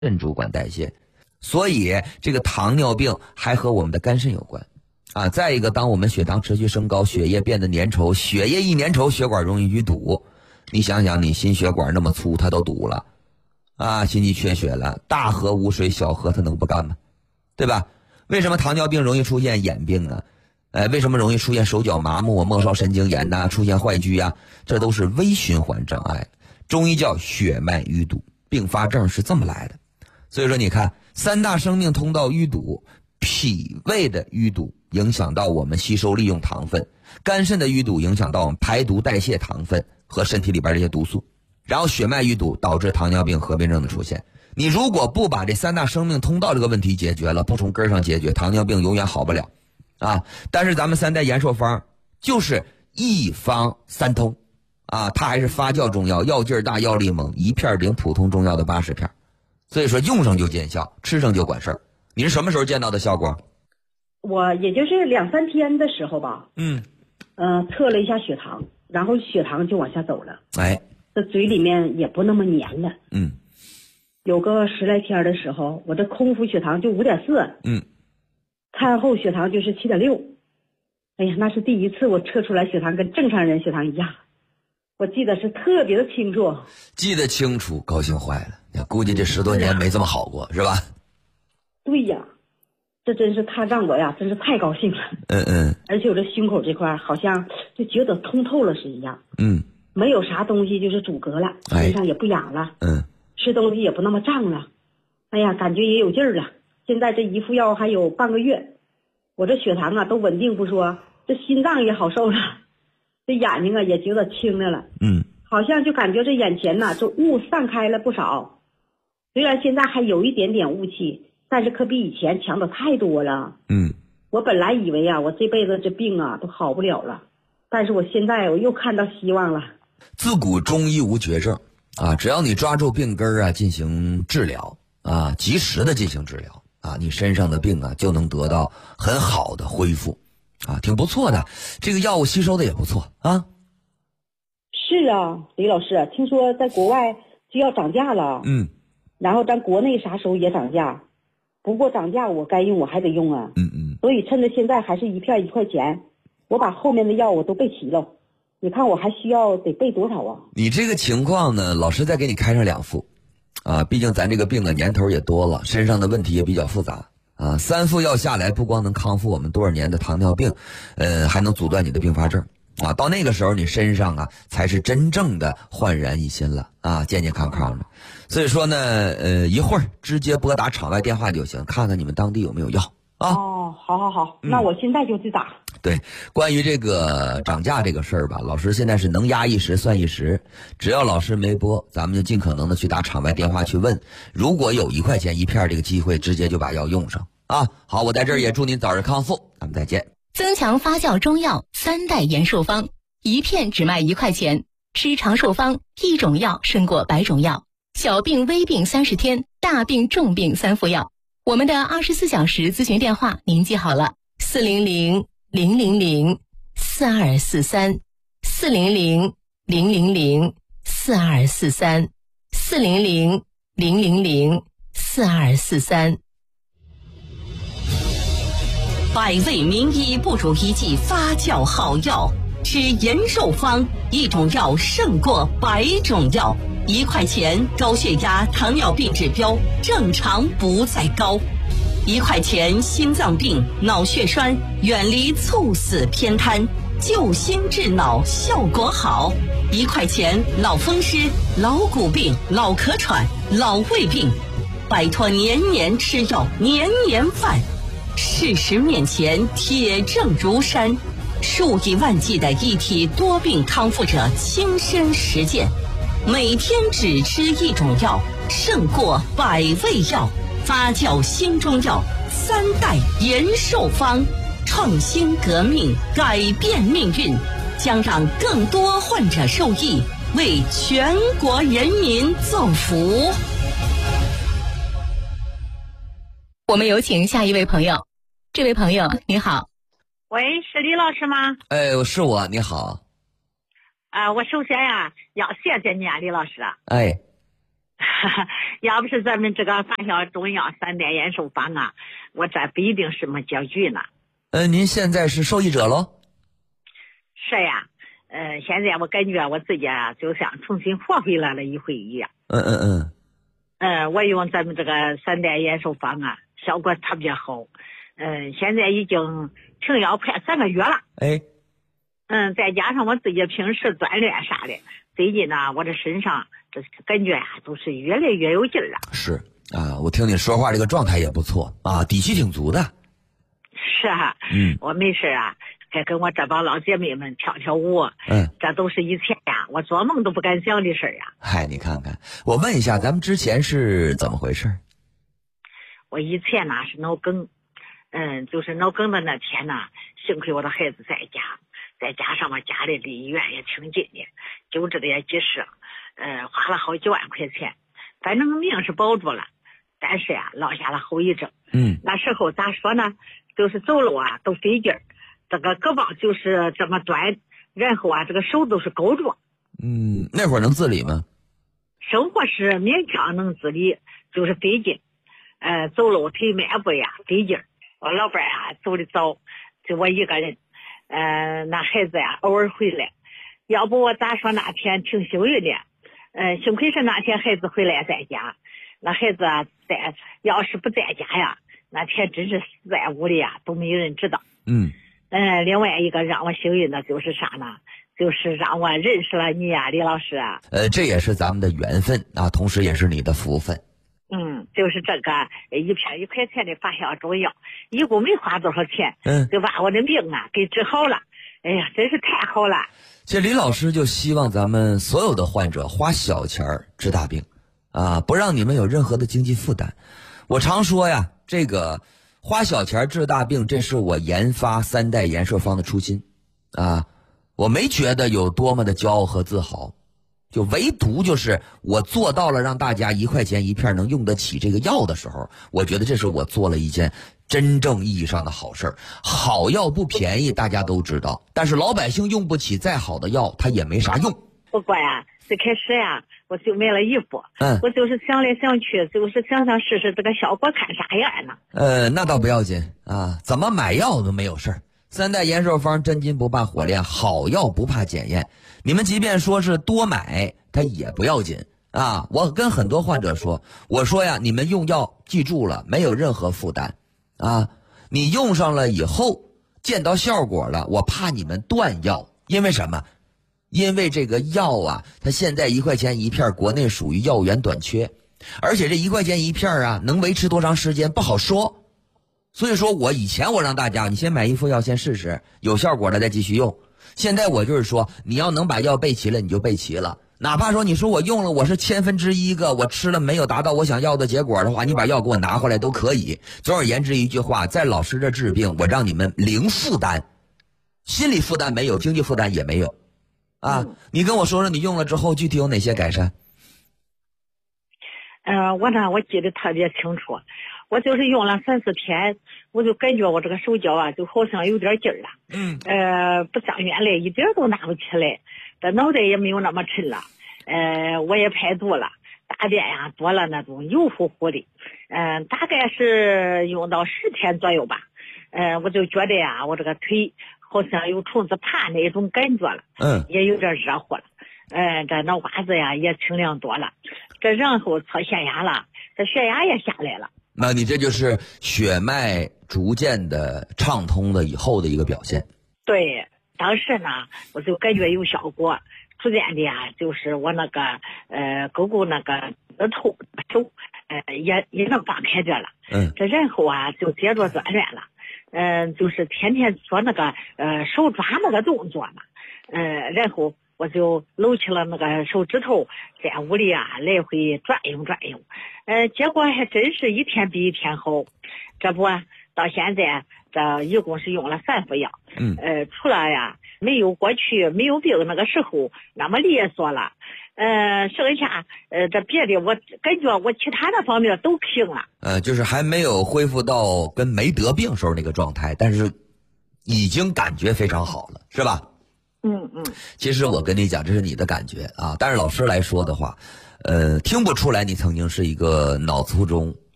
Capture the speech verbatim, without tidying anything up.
肾主管代谢，所以这个糖尿病还和我们的肝肾有关啊。再一个，当我们血糖持续升高，血液变得粘稠，血液一粘稠，血管容易淤堵。你想想，你心血管那么粗，它都堵了啊，心肌缺血了，大河无水，小河它能不干吗？对吧？为什么糖尿病容易出现眼病啊？呃，为什么容易出现手脚麻木、末梢神经炎呐、啊，出现坏疽啊？这都是微循环障碍，中医叫血脉淤堵，并发症是这么来的。所以说，你看三大生命通道淤堵，脾胃的淤堵影响到我们吸收利用糖分，肝肾的淤堵影响到我们排毒代谢糖分和身体里边这些毒素，然后血脉淤堵导致糖尿病合并症的出现。你如果不把这三大生命通道这个问题解决了，不从根上解决，糖尿病永远好不了啊。但是咱们三代延寿方就是一方三通啊，它还是发酵中药，药劲儿大，药力猛，一片顶普通中药的八十片。所以说用上就见效，吃上就管事儿。你是什么时候见到的效果？ 我也就是两三天的时候吧， 嗯， 呃，测了一下血糖，然后血糖就往下走了， 哎， 这嘴里面也不那么黏了。 嗯， 有个十来天的时候，我这空腹血糖就五点四， 嗯， 餐后血糖就是七点六。哎呀，那是第一次我测出来血糖跟正常人血糖一样，我记得是特别的清楚。 记得清楚，高兴坏了。估计这十多年没这么好过，是吧？ 对呀，这真是他让我呀，真是太高兴了。 嗯嗯。 而且我这胸口这块好像就觉得通透了是一样。 嗯。 没有啥东西就是阻隔了，身上也不痒了。 嗯。 吃东西也不那么胀了。哎呀，感觉也有劲儿了。现在这一服药还有半个月，我这血糖啊都稳定不说，这心脏也好受了，这眼睛啊也觉得清来了。 嗯。 好像就感觉这眼前呐，这雾散开了不少。虽然现在还有一点点雾气，但是可比以前强的太多了。 嗯， 我本来以为啊，我这辈子这病啊都好不了了，但是我现在我又看到希望了。 自古中医无绝症啊，只要你抓住病根啊，进行治疗啊，及时的进行治疗啊，你身上的病啊就能得到很好的恢复啊，挺不错的。这个药物吸收的也不错啊。 是啊，李老师，听说在国外就要涨价了。 嗯。 然后咱国内啥时候也涨价，不过涨价我该用我还得用啊。 嗯嗯。 所以趁着现在还是一片一块钱，我把后面的药我都备齐了。你看我还需要得备多少啊？ 你这个情况呢，老师再给你开上两副，啊，毕竟咱这个病的年头也多了，身上的问题也比较复杂啊。三副药下来，不光能康复我们多少年的糖尿病，呃，还能阻断你的并发症。啊，到那个时候你身上啊才是真正的焕然一新了啊，健健康康的。所以说呢，呃，一会儿直接拨打场外电话就行，看看你们当地有没有药啊。 哦，好好好，嗯、那我现在就去打。 对，关于这个涨价这个事儿吧，老师现在是能压一时算一时，只要老师没拨，咱们就尽可能的去打场外电话去问，如果有一块钱一片这个机会，直接就把药用上啊。好，我在这儿也祝您早日康复，咱们再见。 增强发酵中药三代延寿方，一片只卖一块钱，吃长寿方，一种药胜过百种药。小病微病三十天，大病重病三副药。我们的二十四小时咨询电话您记好了：四零零零零零四二四三，四零零零零零四二四三，四零零零零零四二四三。 百味名医不如一剂发酵好药，吃延寿方，一种药胜过百种药。一块钱，高血压、糖尿病指标正常不再高；一块钱，心脏病、脑血栓远离猝死偏瘫，救心治脑效果好；一块钱，老风湿、老骨病、老咳喘、老胃病，摆脱年年吃药、年年犯。事实面前，铁证如山，数以万计的一体多病康复者亲身实践，每天只吃一种药，胜过百味药。发酵新中药，三代延寿方，创新革命，改变命运，将让更多患者受益，为全国人民造福。 我们有请下一位朋友。这位朋友你好。 喂，是李老师吗？ 哎，是我，你好。 啊、呃，我首先呀要谢谢你啊，李老师。 哎， 要不是咱们这个发烧中药三代延寿方啊，我这不一定什么结局呢。 呃，您现在是受益者喽？ 是呀，呃，现在我感觉我自己啊，就像重新活回来了一回一样。 嗯嗯嗯。 嗯、呃，我用咱们这个三代延寿方啊，效果特别好。嗯、呃，现在已经停药快三个月了。 哎。 嗯，再加上我自己平时锻炼啥的，最近呢，我这身上这感觉呀、啊，都是越来越有劲儿了。 是啊，我听你说话这个状态也不错啊，底气挺足的。 是啊， 嗯， 我没事啊，还跟我这帮老姐妹们跳跳舞。 嗯， 这都是以前呀、啊，我做梦都不敢想的事儿呀。 嗨，你看看，我问一下，咱们之前是怎么回事？ 我以前呢是脑梗，嗯，就是脑梗的那天呢，幸亏我的孩子在家。再加上我家里离医院也挺近的，救治的也及时，呃，花了好几万块钱，反正命是保住了，但是呀，落下了后遗症。 嗯， 那时候咋说呢？就是走路啊都费劲儿，这个胳膊就是这么短，然后啊这个手都是勾住。 嗯，那会儿能自理吗？ 生活是勉强能自理，就是费劲，呃，走路腿迈步呀费劲儿。我老伴儿啊走的早，就我一个人。呃，那孩子呀，偶尔回来，要不我咋说那天挺幸运的，呃，幸亏是那天孩子回来在家，那孩子啊在，要是不在家呀，那天真是死在屋里呀，都没人知道。 嗯， 呃，另外一个让我幸运的就是啥呢？就是让我认识了你呀、啊，李老师啊。 呃，这也是咱们的缘分啊，同时也是你的福分。 嗯，就是这个一片一块钱的发烧中药，一共没花多少钱， 嗯， 就把我的病啊给治好了。哎呀，真是太好了！ 其实李老师就希望咱们所有的患者花小钱治大病，啊，不让你们有任何的经济负担。我常说呀，这个花小钱治大病，这是我研发三代延寿方的初心，啊，我没觉得有多么的骄傲和自豪。就唯独就是我做到了让大家一块钱一片能用得起这个药的时候，我觉得这是我做了一件真正意义上的好事儿。好药不便宜，大家都知道，但是老百姓用不起再好的药，它也没啥用。 不过呀，最开始呀，我就买了一副， 嗯， 我就是想来想去，就是想想试试这个效果看啥样呢。 呃，那倒不要紧啊，怎么买药都没有事儿。三代延寿方真金不怕火炼，好药不怕检验。你们即便说是多买，它也不要紧啊。我跟很多患者说，我说呀，你们用药记住了，没有任何负担啊。你用上了以后，见到效果了，我怕你们断药，因为什么？因为这个药啊，它现在一块钱一片，国内属于药源短缺，而且这一块钱一片啊，能维持多长时间不好说。所以说我以前我让大家，你先买一副药先试试，有效果了再继续用。现在我就是说，你要能把药备齐了，你就备齐了。哪怕说你说我用了，我是千分之一个，我吃了没有达到我想要的结果的话，你把药给我拿回来都可以。总而言之一句话，在老师这治病，我让你们零负担，心理负担没有，经济负担也没有。啊，你跟我说说你用了之后具体有哪些改善？ 呃，我呢，我记得特别清楚，我就是用了三四天，我就感觉我这个手脚啊，就好像有点劲儿了。 嗯。 呃，不像原来一点都拿不起来，这脑袋也没有那么沉了。呃，我也排毒了，大便呀多了那种油乎乎的。嗯、呃，大概是用到十天左右吧。呃，我就觉得呀，我这个腿好像有虫子爬那种感觉了。 嗯。 也有点热乎了。呃，这脑瓜子呀也清凉多了，这然后测血压了，这血压也下来了。 那你这就是血脉逐渐的畅通了以后的一个表现。 对，当时呢我就感觉有效果，逐渐的呀，就是我那个呃勾勾那个额头手呃也也能放开着了。 嗯。这然后啊就接着锻炼了，嗯、呃，就是天天做那个呃手抓那个动作嘛，呃，然后。我就搂起了那个手指头，在屋里啊来回转悠转悠，呃，结果还真是一天比一天好。这不到现在这一共是用了三副药， 嗯， 呃，除了呀没有过去没有病那个时候那么利索了，呃，剩下呃这别的我感觉我其他的方面都行了。 呃，就是还没有恢复到跟没得病时候那个状态，但是已经感觉非常好了，是吧？ 嗯嗯， 其实我跟你讲，这是你的感觉啊。但是老师来说的话， 呃，听不出来你曾经是一个脑卒中